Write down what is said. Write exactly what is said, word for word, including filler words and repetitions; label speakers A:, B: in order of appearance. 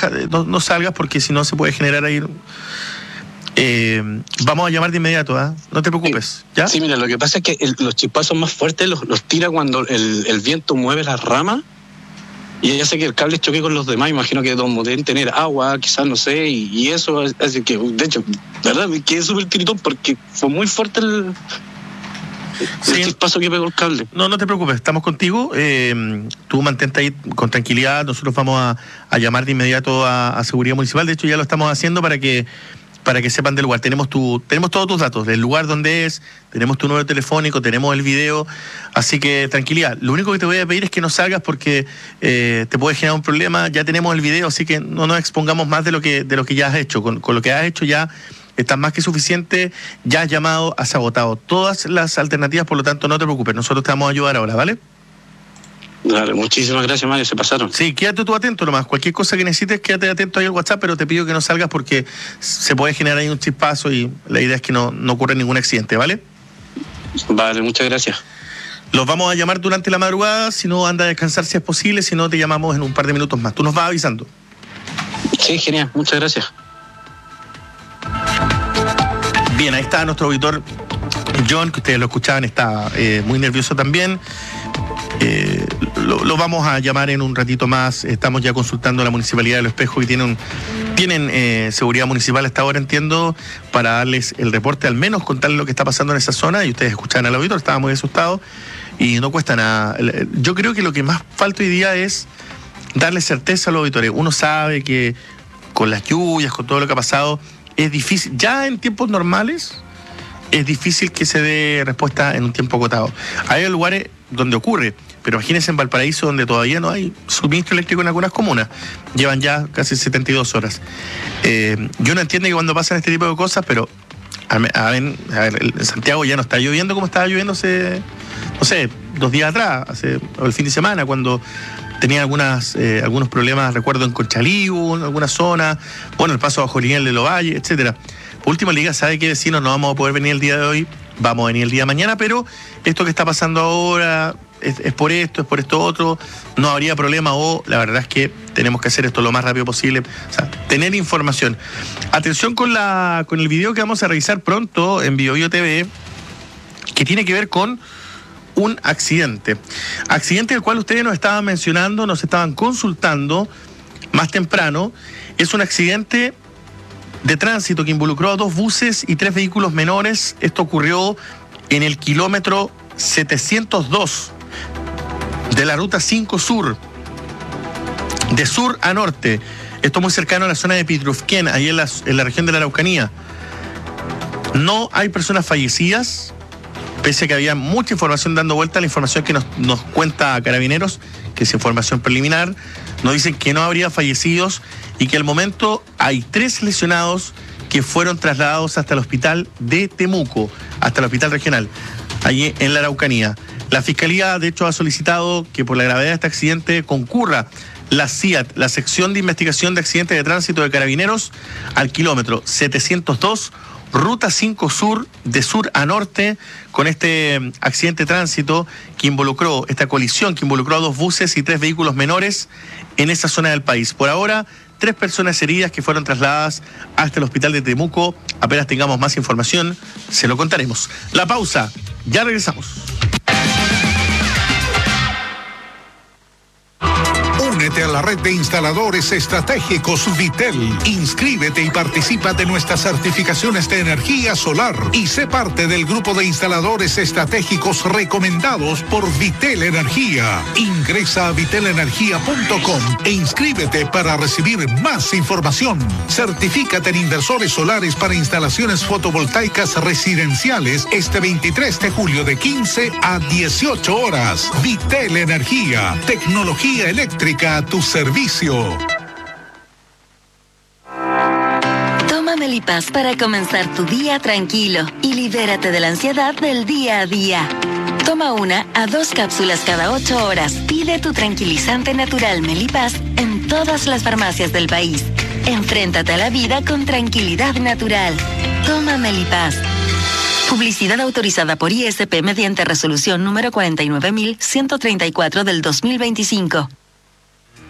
A: no, no salgas porque si no se puede generar ahí... Eh, vamos a llamar de inmediato, ¿eh? No te preocupes, ¿ya?
B: Sí, mira, lo que pasa es que el, los chispazos más fuertes los, los tira cuando el, el viento mueve las ramas y ella hace que el cable choque con los demás. Imagino que deben tener agua, quizás, no sé, y, y eso hace que, de hecho, de verdad, me quedé súper tiritón porque fue muy fuerte el,
A: sí.
B: el chispazo que pegó el cable.
A: No, no te preocupes, estamos contigo. Eh, tú mantente ahí con tranquilidad. Nosotros vamos a, a llamar de inmediato a, a Seguridad Municipal. De hecho, ya lo estamos haciendo para que para que sepan del lugar. Tenemos tu, tenemos todos tus datos, del lugar donde es, tenemos tu número telefónico, tenemos el video, así que tranquilidad. Lo único que te voy a pedir es que no salgas porque eh, te puede generar un problema. Ya tenemos el video, así que no nos expongamos más de lo que, de lo que ya has hecho. Con, con lo que has hecho ya estás más que suficiente, ya has llamado, has agotado todas las alternativas, por lo tanto no te preocupes, nosotros te vamos a ayudar ahora, ¿vale?
B: Dale, muchísimas gracias, Mario, se pasaron.
A: Sí, quédate tú atento nomás, cualquier cosa que necesites, quédate atento ahí al WhatsApp, pero te pido que no salgas porque se puede generar ahí un chispazo y la idea es que no, no ocurra ningún accidente, ¿vale?
B: Vale, muchas gracias.
A: Los vamos a llamar durante la madrugada, si no anda a descansar si es posible, si no te llamamos en un par de minutos más. Tú nos vas avisando.
B: Sí, genial, muchas gracias.
A: Bien, ahí está nuestro auditor John, que ustedes lo escuchaban, está eh, muy nervioso también. Eh, lo, lo vamos a llamar en un ratito más. Estamos ya consultando a la Municipalidad de Los Espejos y tienen, tienen eh, seguridad municipal hasta ahora, entiendo, para darles el reporte, al menos contarles lo que está pasando en esa zona. Y ustedes escuchaban al auditor, estaba muy asustado y no cuesta nada. Yo creo que lo que más falta hoy día es darle certeza a los auditores. Uno sabe que con las lluvias, con todo lo que ha pasado, es difícil. Ya en tiempos normales es difícil que se dé respuesta en un tiempo acotado. Hay lugares donde ocurre, pero imagínense en Valparaíso, donde todavía no hay suministro eléctrico en algunas comunas. Llevan ya casi setenta y dos horas. Eh, yo no entiendo que cuando pasan este tipo de cosas, pero a, a, a ver, en Santiago ya no está lloviendo como estaba lloviendo hace, no sé, dos días atrás, hace, o el fin de semana, cuando tenía algunas, eh, algunos problemas, recuerdo, en Conchalí, en alguna zona, bueno, el paso bajo Liniel de Lovalle, etcétera. Por último, Liga sabe que vecinos no vamos a poder venir el día de hoy, vamos a venir el día de mañana, pero esto que está pasando ahora es, es por esto, es por esto otro, no habría problema, o la verdad es que tenemos que hacer esto lo más rápido posible, o sea, tener información. Atención con la con el video que vamos a revisar pronto en BioBio T V, que tiene que ver con un accidente. Accidente del cual ustedes nos estaban mencionando, nos estaban consultando más temprano. Es un accidente de tránsito que involucró a dos buses y tres vehículos menores. Esto ocurrió en el kilómetro setecientos dos de la ruta cinco Sur, de sur a norte. Esto muy cercano a la zona de Pitrufquén, ahí en la, en la región de la Araucanía. No hay personas fallecidas, pese a que había mucha información dando vuelta. La información que nos, nos cuenta Carabineros, que es información preliminar, nos dicen que no habría fallecidos y que al momento hay tres lesionados que fueron trasladados hasta el hospital de Temuco, hasta el hospital regional, allí en la Araucanía. La Fiscalía, de hecho, ha solicitado que por la gravedad de este accidente concurra la C I A T, la Sección de Investigación de Accidentes de Tránsito de Carabineros, al kilómetro setecientos dos, Ruta cinco Sur, de sur a norte, con este accidente de tránsito que involucró, esta colisión que involucró a dos buses y tres vehículos menores en esa zona del país. Por ahora, tres personas heridas que fueron trasladadas hasta el hospital de Temuco. Apenas tengamos más información, se lo contaremos. La pausa, ya regresamos.
C: Únete a la red de instaladores estratégicos Vitel. Inscríbete y participa de nuestras certificaciones de energía solar y sé parte del grupo de instaladores estratégicos recomendados por Vitel Energía. Ingresa a vitel energía punto com e inscríbete para recibir más información. Certifícate en inversores solares para instalaciones fotovoltaicas residenciales este veintitrés de julio de quince a dieciocho horas. Vitel Energía, tecnología eléctrica a tu servicio.
D: Toma Melipaz para comenzar tu día tranquilo y libérate de la ansiedad del día a día. Toma una a dos cápsulas cada ocho horas. Pide tu tranquilizante natural Melipaz en todas las farmacias del país. Enfréntate a la vida con tranquilidad natural. Toma Melipaz. Publicidad autorizada por I S P mediante resolución número cuarenta y nueve mil ciento treinta y cuatro del dos mil veinticinco.